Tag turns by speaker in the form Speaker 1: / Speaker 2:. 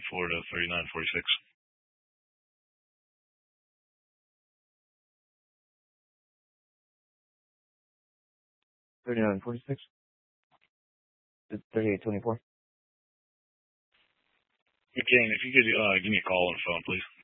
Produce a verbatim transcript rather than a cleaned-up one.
Speaker 1: Florida, thirty-nine forty-six.
Speaker 2: thirty-nine forty-six. thirty-eight twenty-four.
Speaker 1: McCain, if you could uh, give me a call on the phone, please.